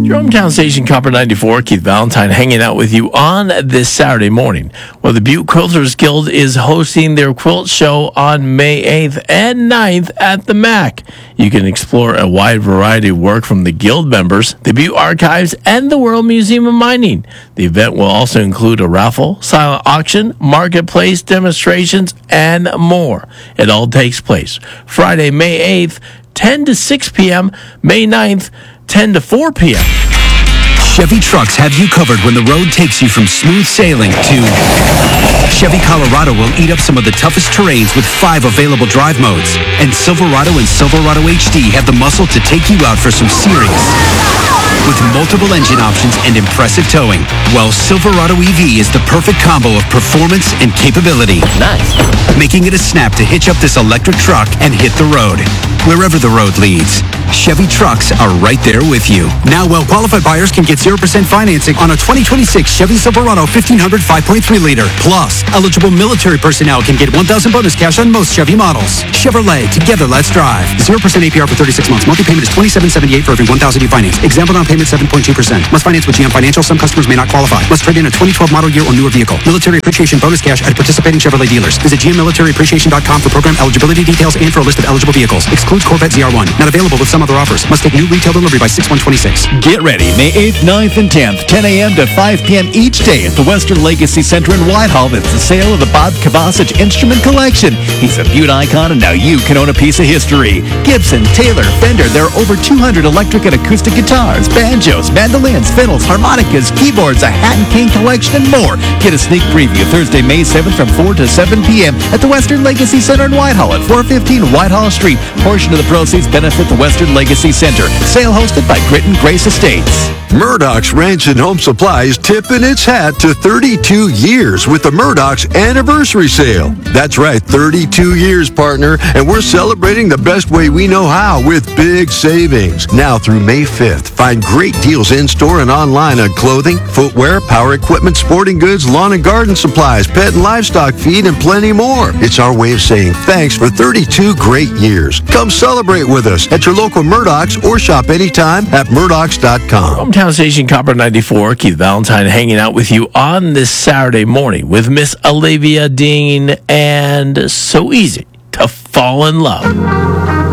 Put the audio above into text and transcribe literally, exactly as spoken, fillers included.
Your hometown station, Copper ninety-four, Keith Valentine hanging out with you on this Saturday morning. Well, the Butte Quilters Guild is hosting their quilt show on May eighth and ninth at the M A C. You can explore a wide variety of work from the Guild members, the Butte Archives, and the World Museum of Mining. The event will also include a raffle, silent auction, marketplace demonstrations, and more. It all takes place Friday, May eighth, ten to six p.m., May ninth, ten to four p.m. Chevy trucks have you covered when the road takes you from smooth sailing to... Chevy Colorado will eat up some of the toughest terrains with five available drive modes. And Silverado and Silverado H D have the muscle to take you out for some serious. With multiple engine options and impressive towing, while Silverado E V is the perfect combo of performance and capability. Nice. Making it a snap to hitch up this electric truck and hit the road. Wherever the road leads, Chevy trucks are right there with you. Now, well-qualified buyers can get zero percent financing on a twenty twenty-six Chevy Silverado fifteen hundred five point three liter. Plus, eligible military personnel can get one thousand bonus cash on most Chevy models. Chevrolet, together let's drive. zero percent A P R for thirty-six months. Monthly payment is twenty-seven seventy-eight for every one thousand you finance. Example down payment seven point two percent. Must finance with G M Financial. Some customers may not qualify. Must trade in a twenty twelve model year or newer vehicle. Military appreciation bonus cash at participating Chevrolet dealers. Visit G M military appreciation dot com for program eligibility details and for a list of eligible vehicles. Excludes Corvette Z R one. Not available with some other offers. Must take new retail delivery by six one twenty-six. Get ready May eighth, ninth, and tenth, ten a.m. to five p.m. each day at the Western Legacy Center in Whitehall. It's the sale of the Bob Kovacic Instrument Collection. He's a Butte icon, and now you can own a piece of history. Gibson, Taylor, Fender, there are over two hundred electric and acoustic guitars, banjos, mandolins, fiddles, harmonicas, keyboards, a hat and cane collection, and more. Get a sneak preview Thursday, May seventh from four to seven p.m. at the Western Legacy Center in Whitehall at four fifteen Whitehall Street. Portion of the proceeds benefit the Western Legacy Center. Sale hosted by Grit and Grace Estates. Murdoch's Ranch and Home Supply is tipping its hat to thirty-two years with the Murdoch's Anniversary Sale. That's right, thirty-two years, partner, and we're celebrating the best way we know how with big savings. Now through May fifth, find great deals in-store and online on clothing, footwear, power equipment, sporting goods, lawn and garden supplies, pet and livestock feed, and plenty more. It's our way of saying thanks for thirty-two great years. Come celebrate with us at your local Murdoch's or shop anytime at Murdochs dot com. Hometown station Copper ninety-four, Keith Valentine hanging out with you on this Saturday morning with Miss Olivia Dean and So Easy to Fall in Love.